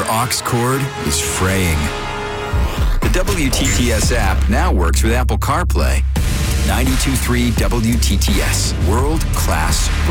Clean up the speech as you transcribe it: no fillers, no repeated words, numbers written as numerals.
your aux cord is fraying. The WTTS app now works with Apple CarPlay. 92.3 WTTS, world-class